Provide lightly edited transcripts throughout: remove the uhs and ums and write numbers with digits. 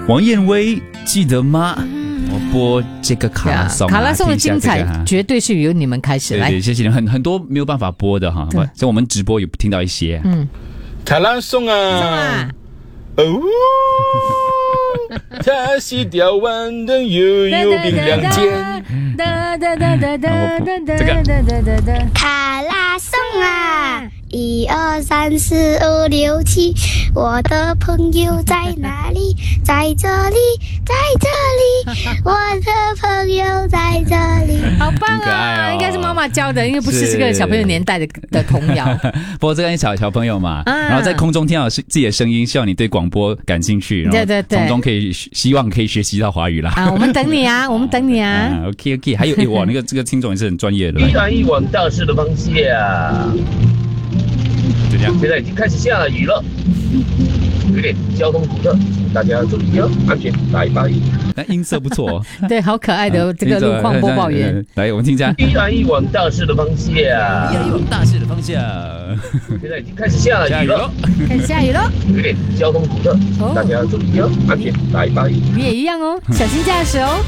王燕威记得吗？我播这个卡拉颂， 卡拉颂的精彩绝对是由你们开始来。 对，谢谢你们，很多没有办法播的哈，所以我们直播有听到一些。 卡拉颂啊，哦，他是吊弯的悠悠冰凉天。 卡拉颂啊，1、2、3、4、5、6、7，我的朋友在哪里？在这里，在这里，我的朋友在这里。 好棒啊！应该是妈妈教的，因为不是这个小朋友年代的童谣。 不过这个小朋友嘛，然后在空中听到自己的声音，希望你对广播感兴趣，然后从中希望可以学习到华语啦。 啊，我们等你啊，我们等你啊。 OK， 还有哇，这个听众也是很专业的。 一来一往大势的方向， 就这样。 现在已经开始下雨了，有点交通堵塞，请大家注意哦，安全，拜拜。 那音色不错哦。 对，好可爱的这个路况播报员。 来，我们听一下。 一来一往大势的方向，一来一往大势的方向。 现在已经开始下雨了， 开始下雨了， 有点交通堵塞，请大家注意哦，安全，拜拜。 你也一样哦，小心驾驶哦。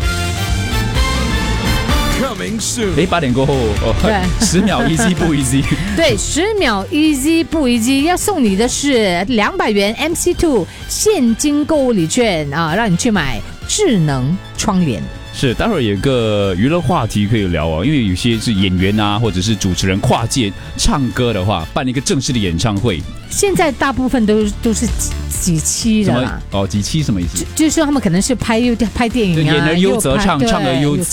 8点过后，10秒 easy 不 easy？ 对，10秒 easy 不 easy？ 要送你的是200元 MC2 现金购物礼券啊，让你去买智能窗帘。 是，待会儿有个娱乐话题可以聊哦，因为有些是演员啊，或者是主持人跨界唱歌的话，办一个正式的演唱会。 现在大部分都是几期的啦。 几期什么意思？ 就是说他们可能是拍电影啊， 演而优则唱，唱而优